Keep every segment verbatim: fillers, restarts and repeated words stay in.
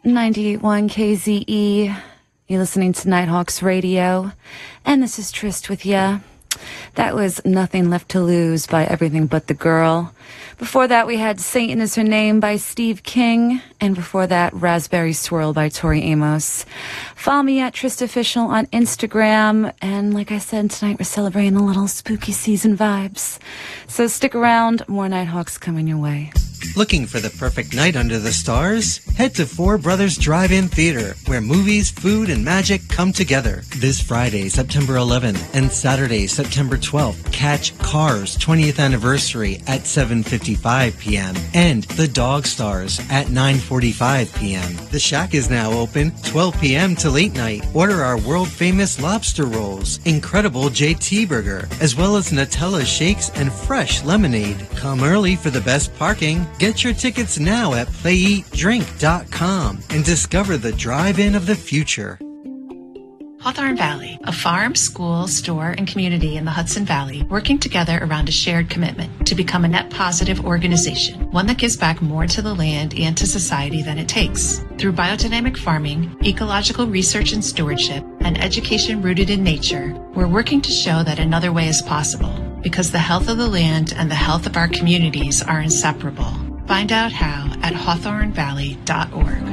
ninety-eight point one K Z E. You're listening to Nighthawks Radio, and this is Trist with ya. That was Nothing Left to Lose by Everything But the Girl. Before that, we had Satan Is Her Name by Steve King. And before that, Raspberry Swirl by Tori Amos. Follow me at Trist Official on Instagram. And like I said, tonight we're celebrating a little spooky season vibes. So stick around. More Nighthawks coming your way. Looking for the perfect night under the stars? Head to Four Brothers Drive-In Theater, where movies, food, and magic come together. This Friday, September eleventh, and Saturday, September twelfth, catch Cars twentieth Anniversary at seven fifty-five p.m. and The Dog Stars at nine forty-five p.m. The Shack is now open twelve p.m. to late night. Order our world-famous lobster rolls, incredible J T Burger, as well as Nutella shakes and fresh lemonade. Come early for the best parking. Get your tickets now at play eat drink dot com and discover the drive-in of the future. Hawthorne Valley, a farm, school, store, and community in the Hudson Valley working together around a shared commitment to become a net positive organization, one that gives back more to the land and to society than it takes. Through biodynamic farming, ecological research and stewardship, and education rooted in nature, we're working to show that another way is possible, because the health of the land and the health of our communities are inseparable. Find out how at hawthorne valley dot org.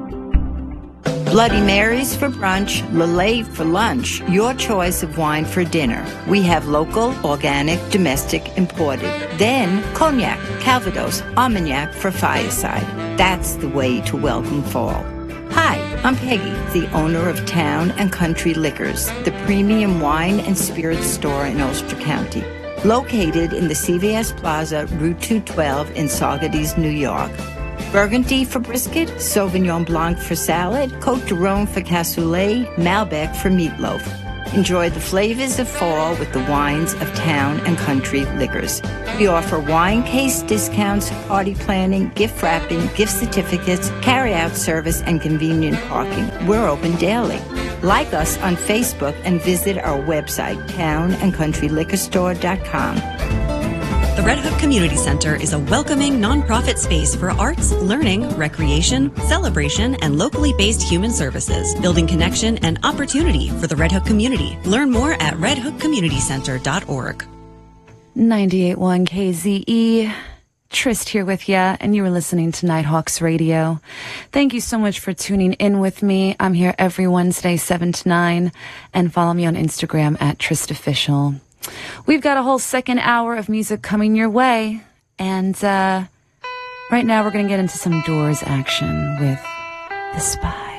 Bloody Marys for brunch, Lillet for lunch, your choice of wine for dinner. We have local, organic, domestic, imported. Then Cognac, Calvados, Armagnac for fireside. That's the way to welcome fall. Hi, I'm Peggy, the owner of Town and Country Liquors, the premium wine and spirits store in Ulster County. Located in the C V S Plaza, Route two twelve in Saugerties, New York. Burgundy for brisket, Sauvignon Blanc for salad, Côte de Rhône for cassoulet, Malbec for meatloaf. Enjoy the flavors of fall with the wines of Town and Country Liquors. We offer wine case discounts, party planning, gift wrapping, gift certificates, carry-out service, and convenient parking. We're open daily. Like us on Facebook and visit our website, town and country liquor store dot com. The Red Hook Community Center is a welcoming nonprofit space for arts, learning, recreation, celebration, and locally based human services, building connection and opportunity for the Red Hook community. Learn more at red hook community center dot org. ninety-eight point one K Z E. Trist here with ya, and you were listening to Nighthawks Radio. Thank you so much for tuning in with me. I'm here every Wednesday, seven to nine, and follow me on Instagram at Trist Official. We've got a whole second hour of music coming your way, and uh, right now we're going to get into some Doors action with The Spy.